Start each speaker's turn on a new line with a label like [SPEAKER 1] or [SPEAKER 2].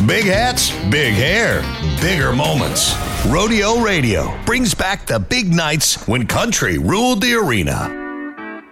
[SPEAKER 1] Big hats, big hair, bigger moments. Rodeo Radio brings back the big nights when country ruled the arena.